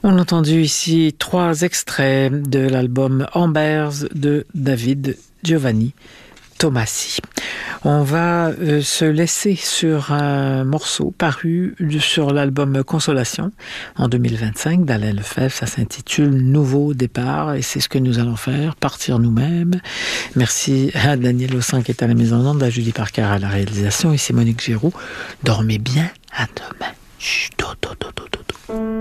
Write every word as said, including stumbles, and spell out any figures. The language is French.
On a entendu ici trois extraits de l'album Ambers de David Giovanni Tomasi. On va euh, se laisser sur un morceau paru sur l'album Consolation en deux mille vingt-cinq d'Alain Lefebvre. Ça s'intitule Nouveau départ et c'est ce que nous allons faire, partir nous-mêmes. Merci à Daniel Ossan qui est à la mise en onde, à Julie Parker à la réalisation. Ici Monique Giroux. Dormez bien, à demain. Chut, do, do, do, do, do.